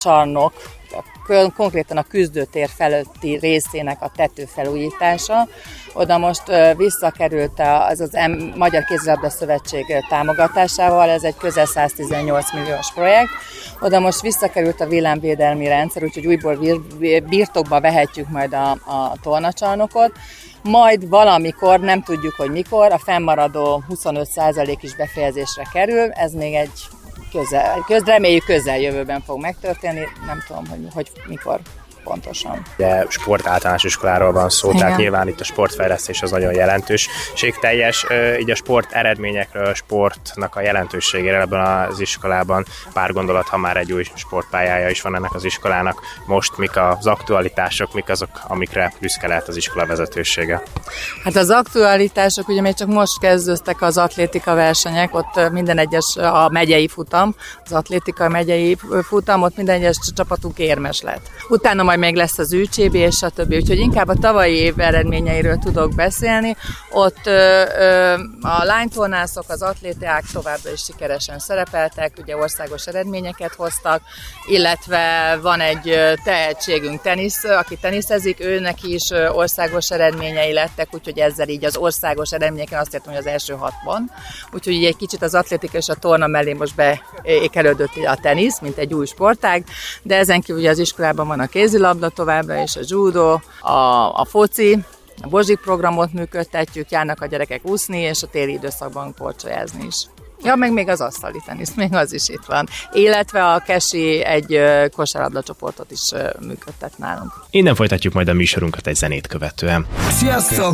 csarnok, konkrétan a küzdőtér feletti részének a tetőfelújítása. Oda most visszakerült az Magyar Kézilabda Szövetség támogatásával, ez egy közel 118 milliós projekt. Oda most visszakerült a villámvédelmi rendszer, úgyhogy újból birtokba vehetjük majd a tornacsarnokot. Majd valamikor, nem tudjuk, hogy mikor, a fennmaradó 25% is befejezésre kerül, ez még egy reméljük közeljövőben fog megtörténni, nem tudom, hogy mikor pontosan. Ugye sport általános iskoláról van szó, igen. Tehát nyilván itt a sportfejlesztés az nagyon jelentőségteljes, így a sport eredményekről, a sportnak a jelentőségére ebben az iskolában pár gondolat, ha már egy új sportpályája is van ennek az iskolának. Most mik az aktualitások, mik azok, amikre büszke lehet az iskola vezetősége? Hát az aktualitások, ugye még csak most kezdődtek az atlétika versenyek, ott minden egyes a megyei futam, az atlétika megyei futam, ott minden egyes csapatunk érmes lett. Utána majd még lesz az ÜCB és stb. Úgyhogy inkább a tavalyi év eredményeiről tudok beszélni. Ott a lánytornászok, az atléták továbbra is sikeresen szerepeltek, ugye országos eredményeket hoztak, illetve van egy tehetségünk aki teniszezik, őnek is országos eredményei lettek, úgyhogy ezzel így az országos eredményeken azt értem, hogy az első 6-ban. Úgyhogy így egy kicsit az atlétika és a torna mellé most beékelődött a tenisz, mint egy új sportág, de ezen kívül az iskolában van a kézilabda továbbra és a judo, a foci, a Bozsik programot működtetjük, járnak a gyerekek úszni, és a téli időszakban korcsolyázni is. Ja, meg még az asztali tenisz, még az is itt van. Illetve a Kesi egy kosárlabda csoportot is működtet nálunk. Innen folytatjuk majd a műsorunkat egy zenét követően. Sziasztok!